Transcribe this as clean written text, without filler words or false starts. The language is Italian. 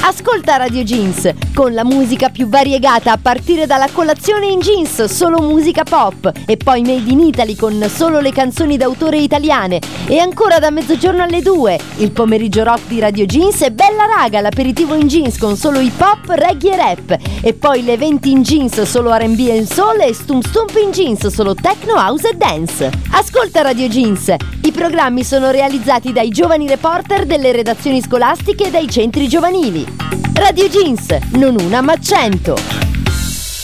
Ascolta Radio Jeans, con la musica più variegata a partire dalla colazione in jeans, solo musica pop, e poi Made in Italy con solo le canzoni d'autore italiane, e ancora da mezzogiorno alle 2, il pomeriggio rock di Radio Jeans e Bella Raga, l'aperitivo in jeans con solo hip hop, reggae e rap, e poi le 20 in jeans, solo R&B e soul, e Stump Stump in jeans, solo techno, house e dance. Ascolta Radio Jeans, i programmi sono realizzati dai giovani reporter delle redazioni scolastiche e dai centri giovanili. Radio Jeans, non una ma 100.